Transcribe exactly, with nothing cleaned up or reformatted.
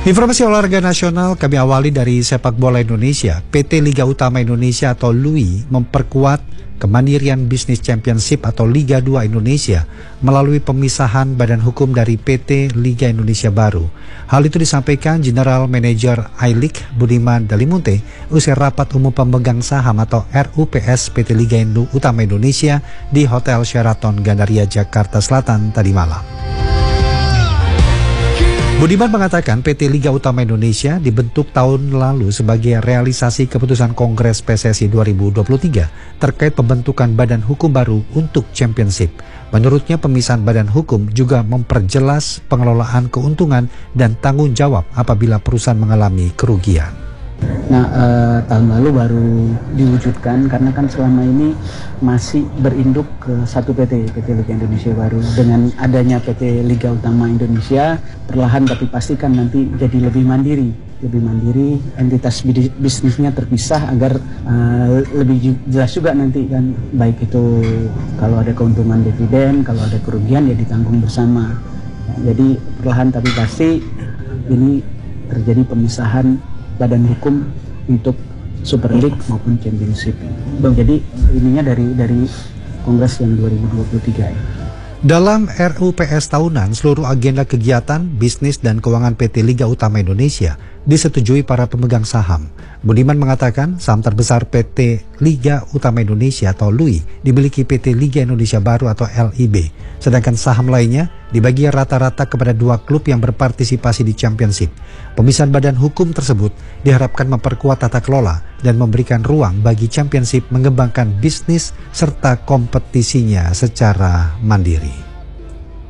Informasi olahraga nasional kami awali dari sepak bola Indonesia. P T Liga Utama Indonesia atau L U I memperkuat Kemandirian Business Championship atau Liga dua Indonesia melalui pemisahan badan hukum dari P T Liga Indonesia Baru. Hal itu disampaikan General Manager I-League Budiman Dalimunte usai rapat umum pemegang saham atau R U P S P T Liga Utama Indonesia di Hotel Sheraton Gandaria Jakarta Selatan tadi malam. Budiman mengatakan P T Liga Utama Indonesia dibentuk tahun lalu sebagai realisasi keputusan Kongres P S S I dua ribu dua puluh tiga terkait pembentukan badan hukum baru untuk championship. Menurutnya pemisahan badan hukum juga memperjelas pengelolaan keuntungan dan tanggung jawab apabila perusahaan mengalami kerugian. Nah, eh, tahun lalu baru diwujudkan karena kan selama ini masih berinduk ke satu P T, P T Liga Indonesia Baru. Dengan adanya P T Liga Utama Indonesia, perlahan tapi pastikan nanti jadi lebih mandiri, lebih mandiri, entitas bisnisnya terpisah agar uh, lebih jelas juga nanti kan, baik itu kalau ada keuntungan dividen, kalau ada kerugian ya ditanggung bersama. Jadi perlahan tapi pasti ini terjadi pemisahan badan hukum untuk Super League maupun Championship. Jadi ininya dari dari Kongres yang dua ribu dua puluh tiga. Dalam R U P S tahunan, seluruh agenda kegiatan, bisnis, dan keuangan P T Liga Utama Indonesia disetujui para pemegang saham. Budiman mengatakan saham terbesar P T Liga Utama Indonesia atau L U I dimiliki P T Liga Indonesia Baru atau L I B. Sedangkan saham lainnya dibagi rata-rata kepada dua klub yang berpartisipasi di Championship. Pemisahan badan hukum tersebut diharapkan memperkuat tata kelola dan memberikan ruang bagi Championship mengembangkan bisnis serta kompetisinya secara mandiri.